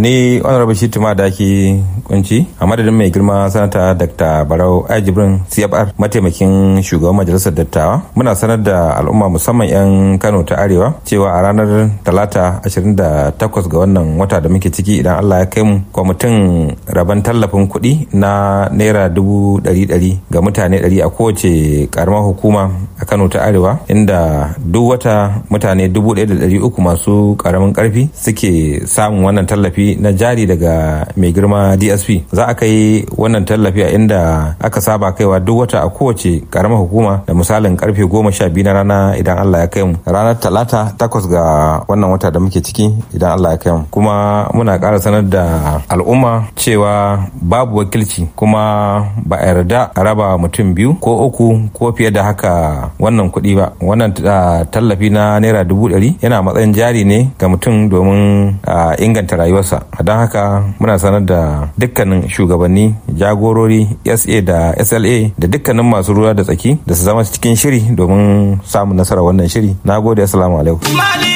Ni Honorable Shitima Daki Kunci a madadin mai girma sanata Dr. Barau Jibrin CFR mataimakin shugaban majalisar dattawa muna sanar da al'umma musamman 'yan Kano ta Arewa cewa a ranar Talata 28 ga wannan wata da muke ciki idan Allah ya kai mu kwamitin rabon tallafin kuɗi na naira 100,000 ga mutane 100 a kowace karamar hukuma a Kano ta Arewa, inda duk wata mutane 1,300 masu karamin karfi suke samun wannan tallafi na jari daga mai girma DSP. Za a kai wannan tallafi a inda aka saba kaiwa duk wata a kowace karamar hukuma da misalin karfe 12 na rana idan Allah ya kai mu. Ranar Talata 8 ga wannan wata da muke ciki idan Allah ya kai mu. Kuma muna ƙara sanar da al'umma cewa babu wakilci kuma ba a yarda a raba mutum biyu ko uku ko fiye da haka wannan kuɗi ba. Wannan tallafi na naira 100,000 yana matsayin jari ne ga mutum domin inganta rayuwarsa. Don haka muna sanar da dukkanin shugabanni, jagorori, SA da SLA da dukkanin masu ruwa da tsaki da su zama cikin shiri domin samun nasarar wannan shiri. Na gode, assalamu alaikum.